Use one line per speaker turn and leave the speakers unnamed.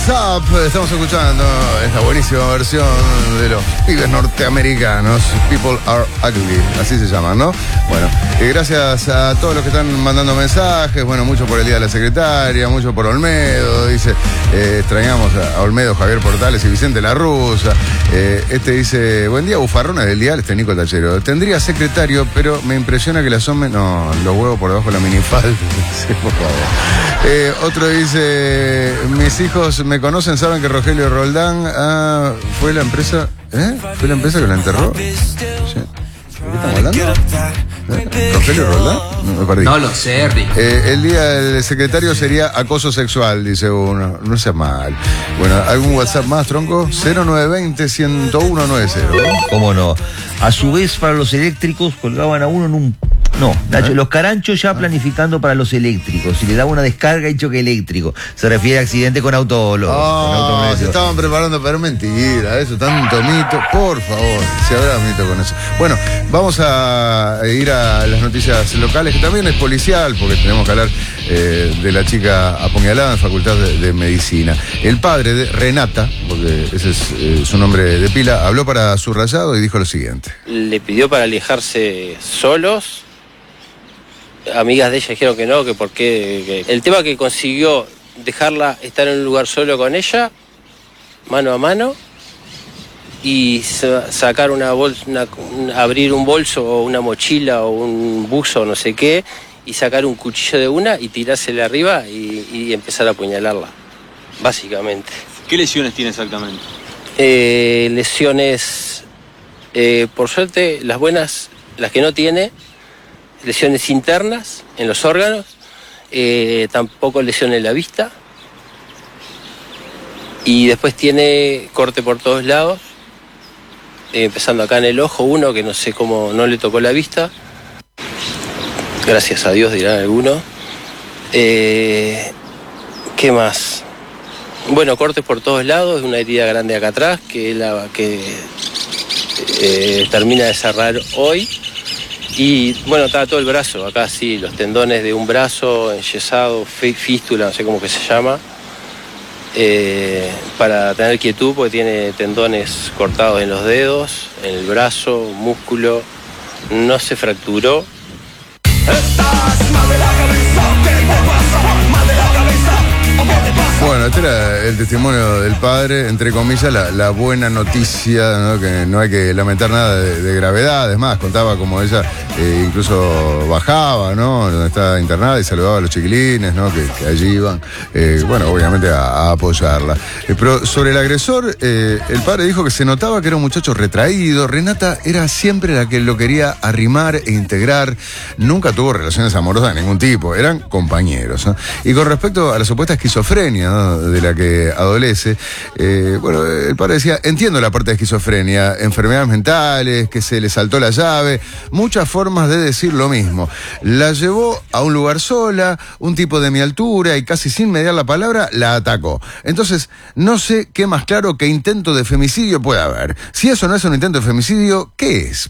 Up, estamos escuchando esta buenísima versión de los pibes norteamericanos, People Are Ugly, así se llaman, ¿no? Bueno, gracias a todos los que están mandando mensajes, bueno, mucho por el Día de la Secretaria, mucho por Olmedo, dice, extrañamos a Olmedo, Javier Portales y Vicente La Russa. Este dice, buen día, bufarrones del dial, Nico Tachero. Tendría secretario, pero me impresiona que le asomen, no, los huevos por debajo de la minifalda. Sí, por favor. Otro dice, mis hijos me conocen, saben que Rogelio Roldán fue la empresa, ¿fue la empresa que la enterró? Sí. ¿De qué estamos hablando? ¿Rogelio Roldán? No, me perdí.
No lo sé, Rick.
El día del secretario sería acoso sexual, dice uno. No sea mal. Bueno, ¿algún WhatsApp más, tronco? 0920-101-90.
¿Cómo no? A su vez, para los eléctricos colgaban a uno en un... No, Nacho, los caranchos ya planificando para los eléctricos. Si le daba una descarga y choque eléctrico. Se refiere a accidente con autólogos.
Oh, se estaban preparando, pero mentira, eso, tanto mito. Por favor, se habrá mito con eso. Bueno, vamos a ir a las noticias locales, que también es policial, porque tenemos que hablar de la chica apuñalada en Facultad de Medicina. El padre de Renata, porque ese es su nombre de pila, habló para Subrayado y dijo lo siguiente.
Le pidió para alejarse solos. Amigas de ella dijeron que no, que por qué. El tema que consiguió dejarla estar en un lugar solo con ella, mano a mano, y sacar una bolsa, abrir un bolso o una mochila o un buzo o no sé qué, y sacar un cuchillo de una y tirársela arriba y empezar a apuñalarla, básicamente.
¿Qué lesiones tiene exactamente?
Lesiones, por suerte, las buenas, las que no tiene, lesiones internas en los órganos, tampoco lesiones en la vista, y después tiene corte por todos lados, empezando acá en el ojo uno que no sé cómo no le tocó la vista, gracias a Dios dirán algunos. ¿Qué más? Bueno, cortes por todos lados, una herida grande acá atrás que es la que termina de cerrar hoy. Y bueno, está todo el brazo, acá sí, los tendones de un brazo enyesado, fístula, no sé cómo que se llama, para tener quietud, porque tiene tendones cortados en los dedos, en el brazo, músculo, no se fracturó.
Bueno, este era el testimonio del padre, entre comillas, la buena noticia, ¿no? Que no hay que lamentar nada de gravedad. Es más, contaba como ella incluso bajaba, ¿no? Donde estaba internada y saludaba a los chiquilines, ¿no? Que allí iban, bueno, obviamente a apoyarla. Pero sobre el agresor, el padre dijo que se notaba que era un muchacho retraído. Renata era siempre la que lo quería arrimar e integrar. Nunca tuvo relaciones amorosas de ningún tipo, eran compañeros, ¿no? Y con respecto a la supuesta esquizofrenia, ¿no? De la que adolece, bueno, el padre decía, entiendo la parte de esquizofrenia, enfermedades mentales, que se le saltó la llave, muchas formas de decir lo mismo. La llevó a un lugar sola, un tipo de mi altura, y casi sin mediar la palabra, la atacó. Entonces, no sé qué más claro que intento de femicidio puede haber. Si eso no es un intento de femicidio, ¿qué es?